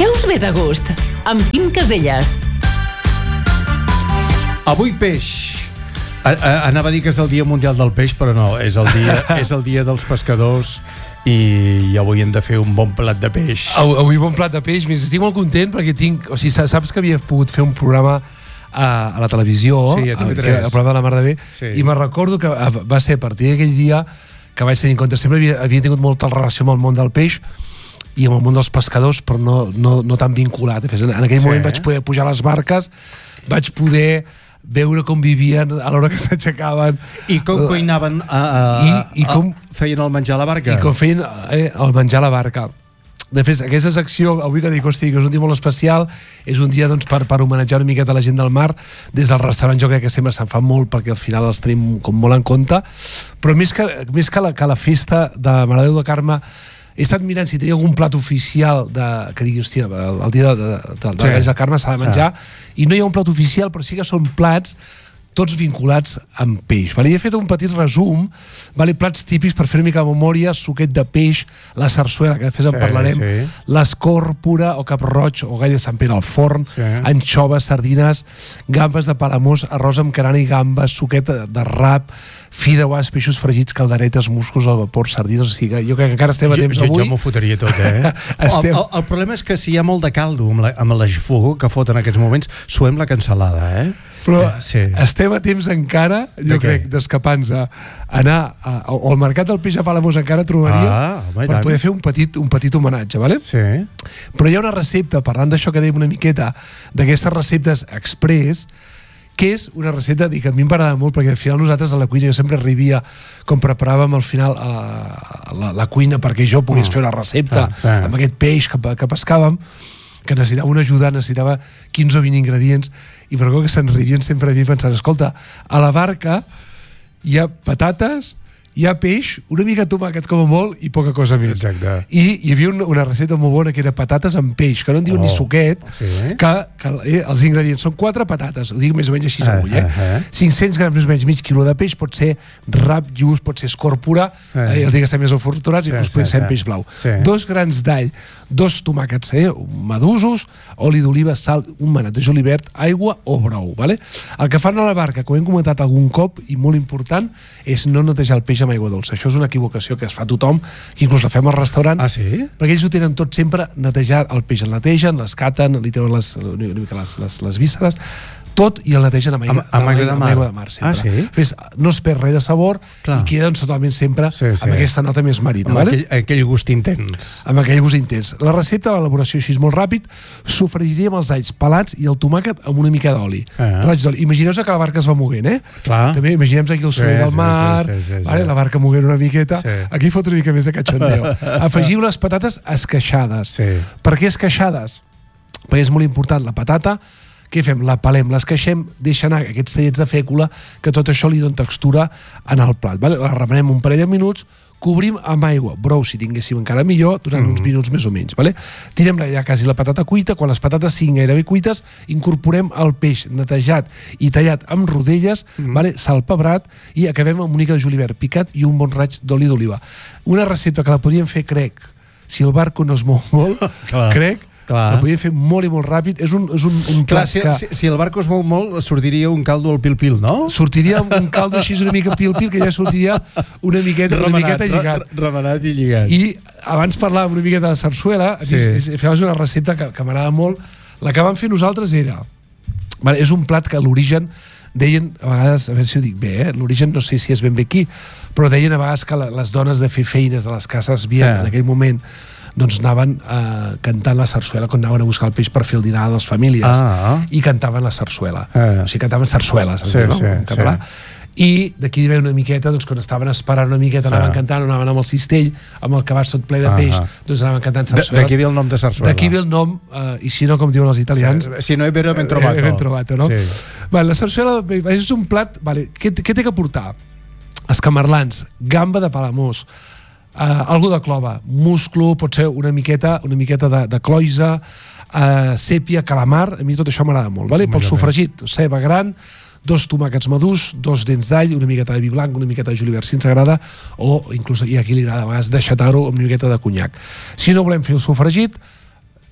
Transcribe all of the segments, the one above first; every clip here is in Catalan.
Què us ve de gust? Amb Quim Caselles. Avui peix. Anava a dir que és el Dia Mundial del Peix, però no, és el dia dels pescadors i avui hem de fer un bon plat de peix. Avui bon plat de peix. Estic molt content perquè saps que havia pogut fer un programa a la televisió, sí, a TV3, el programa de la Mar de Bé, sí. I me'n recordo que va ser a partir d'aquell dia que vaig tenir en compte, sempre havia tingut molta relació amb el món del peix i amb el món dels pescadors, però no tan vinculat. En aquell moment vaig poder pujar a les barques, vaig poder veure com vivien a l'hora que s'aixecaven i com cuinaven i com feien el menjar a la barca i com feien el menjar a la barca. De fet, aquesta secció, avui que dic, hosti, que és un dia molt especial, és un dia doncs, per homenatjar una miqueta la gent del mar. Des del restaurant jo crec que sempre se'n fa molt perquè al final els tenim com molt en compte, però més que la festa de Mare de Déu de Carme, he estat mirant si tenia algun plat oficial que digui, hòstia, el dia de Reis de Carme s'ha de menjar, i no hi ha un plat oficial, però sí que són plats tots vinculats amb peix. I he fet un petit resum, plats típics per fer una mica de memòria: suquet de peix, la sarsuela, que després en parlarem, l'escòrpora o cap-roig o gall de Sant Pere al forn, anxoves, sardines, gambes de Palamós, arròs amb carana i gambes, suquet de rap, fideuàs, peixos fregits, calderetes, musclos al vapor, sardines. O sigui, jo crec que encara estem a temps avui. Jo m'ho fotria tot, El problema és que si hi ha molt de caldo amb la xafogó que fot en aquests moments, suem la cansalada, Però estem a temps encara, jo crec, d'escapar-nos a anar al mercat del peix a Palamós, encara trobaria per poder fer un petit homenatge, ¿vale? Sí. Però hi ha una recepta, parlant d'això que dèiem una miqueta, d'aquestes receptes express, que és una recepta que a mi m'agrada molt, perquè al final nosaltres a la cuina jo sempre arribia com preparàvem al final la cuina perquè jo pogués fer una recepta amb aquest peix que pescàvem, que necessitava un ajudant, necessitava 15 o 20 ingredients, i per que se'n rivien sempre a mi pensant, escolta, a la barca hi ha patates, hi ha peix, una mica tomàquet com a molt i poca cosa més. Exacte. I hi havia una recepta molt bona que era patates amb peix, que no en diuen ni suquet, que els ingredients són 4 patates, ho dic més o menys així segur, 500 grams més o menys, mig quilo de peix, pot ser rap just, pot ser escòrpora, el dia que estem més afortunats, i pot ser peix blau. 2 grans d'all, 2 tomàquets madusos, oli d'oliva, sal, un manat de julivert, aigua o brou. El que fan a la barca, com hem comentat algun cop, i molt important, és no netejar el peix amb aigua dolça. Això és una equivocació que es fa tothom, que inclús la fem al restaurant, perquè ells ho tenen tot sempre, netejar el peix, el netegen, l'escaten, li treuen les vísceres, tot, i el netegen amb aigua de mar. No es perd res de sabor i queden totalment sempre amb aquesta nota més marina. Amb aquell gust intens. Amb aquell gust intens. La recepta, l'elaboració així és molt ràpid, sofregiríem els alls pelats i el tomàquet amb una mica d'oli. Raig d'oli. Imagineu-vos que la barca es va movent, També imaginem aquí el soroll del mar, la barca movent una miqueta, aquí fot una mica més de cachondeo. Afegiu les patates esqueixades. Per què esqueixades? Perquè és molt important la patata. Què fem? La pelem, l'esqueixem, deixa anar aquests tallets de fècula, que tot això li dona textura en el plat. La remenem un parell de minuts, cobrim amb aigua, brou si tinguéssim encara millor, durant uns minuts més o menys. Tirem ja quasi la patata cuita, quan les patates siguin gairebé cuites, incorporem el peix netejat i tallat amb rodelles, sal, pebrat, i acabem amb una mica de julivert picat i un bon raig d'oli d'oliva. Una recepta que la podríem fer, crec, si el barco no es mou molt, crec, la podíem fer molt i molt ràpid. És un plat que... Si el barco es mou molt, sortiria un caldo al pil-pil, no? Sortiria un caldo així una mica pil-pil, que ja sortiria una miqueta lligat. Remenat i lligat. I abans parlàvem una miqueta de sarsuela, fèiem una recepta que m'agrada molt. La que vam fer nosaltres era... És un plat que a l'origen deien, a vegades, a veure si ho dic bé, l'origen no sé si és ben bé aquí, però deien a vegades que les dones de fer feines de les cases en aquell moment doncs anaven cantant la sarsuela quan anaven a buscar el peix per fer el dinar de les famílies, i cantaven la sarsuela. O sigui, cantaven sarsueles en català. I d'aquí ve una miqueta, doncs quan estaven esperant una miqueta, anaven cantant, anaven amb el cistell, amb el cabàs tot ple de peix, doncs anaven cantant sarsueles. D'aquí ve el nom de sarsuela. D'aquí ve el nom, i si no, com diuen els italians... Si no, ben trovato. Ben trovato, no? La sarsuela és un plat... Què té que portar? Escamarlans, gamba de Palamós, algú de clova, musclo, pot ser una miqueta de cloisa, sèpia, calamar, a mi tot això m'agrada molt. Pel sofregit, ceba gran, 2 tomàquets madurs, 2 dents d'all, una miqueta de vi blanc, una miqueta de julivert, si ens agrada, o inclús a qui li agrada a vegades deixatar-ho amb una miqueta de conyac. Si no volem fer el sofregit,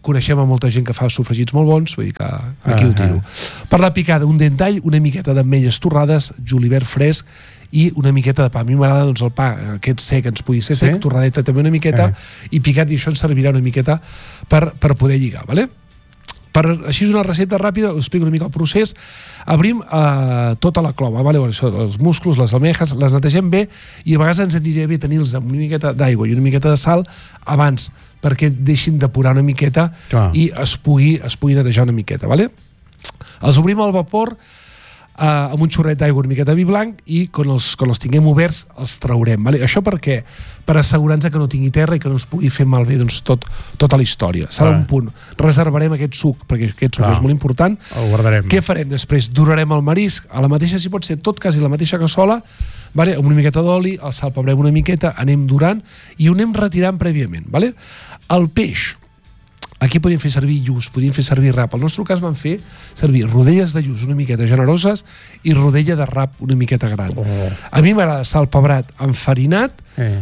coneixem a molta gent que fa sofregits molt bons, vull dir que aquí ho tiro. Per la picada, un dent d'all, una miqueta d'ametlles torrades, julivert fresc i una miqueta de pa. A mi m'agrada el pa aquest sec, ens pugui ser sec, torradeta també una miqueta, i picat, i això ens servirà una miqueta per poder lligar, vale? Així és una recepta ràpida, us explico una mica el procés. Obrim tota la clova, vale? Els musclos, les almejas, les netegem bé, i a vegades ens aniria bé tenir-los amb una miqueta d'aigua i una miqueta de sal abans, perquè deixin depurar una miqueta i es pugui netejar una miqueta, vale? Els obrim al vapor amb un xorret d'aigua, una miqueta de vi blanc, i quan els tinguem oberts els traurem, vale? Això per què? Per assegurar-nos que no tingui terra i que no ens pugui fer malbé tota la història. Serà un punt. Reservarem aquest suc, perquè aquest suc és molt important. El guardarem. Què farem després? Dorarem el marisc a la mateixa, si pot ser tot quasi la mateixa cassola, vale? Amb una miqueta d'oli, el salpebrem una miqueta, anem dorant i ho anem retirant prèviament, vale? El peix, aquí podíem fer servir lluç, podíem fer servir rap. Al nostre cas vam fer servir rodelles de lluç una miqueta generoses i rodella de rap una miqueta gran. A mi m'agrada salpebrat enfarinat,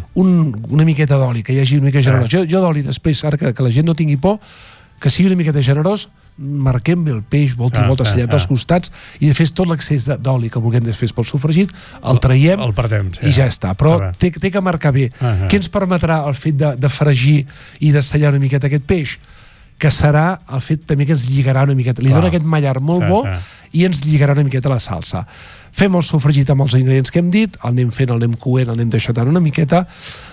una miqueta d'oli, que hi hagi una miqueta generós. Jo d'oli després, ara que la gent no tingui por, que sigui una miqueta generós, marquem bé el peix, volta i volta, sellat als costats, i de fet tot l'excés d'oli que vulguem després pel sofregit, el traiem i ja està. Però té que marcar bé. Què ens permetrà el fet de fregir i de sellar una miqueta aquest peix? Que serà el fet també que ens lligarà una miqueta. Li dona aquest mallar molt bo i ens lligarà una miqueta la salsa. Fem el sofregit amb els ingredients que hem dit, el anem fent, el anem coent, el anem deixatant una miqueta,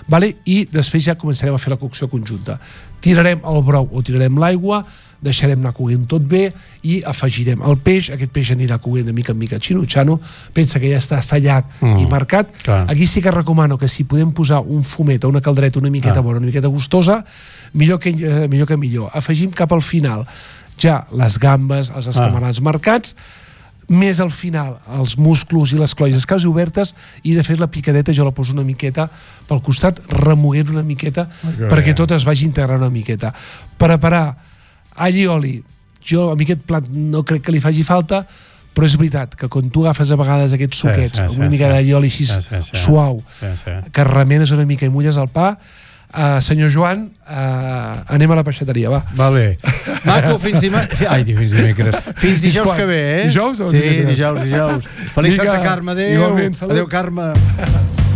i després ja començarem a fer la cocció conjunta. Tirarem el brou o tirarem l'aigua, deixarem anar coent tot bé i afegirem el peix. Aquest peix anirà coent de mica en mica xino-xano, pensa que ja està sellat i marcat. Aquí sí que recomano que si podem posar un fumet o una caldereta una miqueta bona, una miqueta gustosa, millor que millor. Afegim cap al final ja les gambes, els escamarats marcats, més al final els musclos i les cloïs quasi obertes, i de fet la picadeta jo la poso una miqueta pel costat, remoguent una miqueta perquè tot es vagi integrant una miqueta. Preparar all i oli, jo a mi aquest plat no crec que li faci falta, però és veritat que quan tu agafes a vegades aquests suquets amb una mica d'all i oli així suau, que remenes una mica i mulles el pa, senyor Joan, anem a la peixateria, va. Vale. Maco, fins dimecres. Fins dijous que ve, eh? Dijous? Sí, dijous. Feliç Santa Carme, adéu. Adéu, Carme.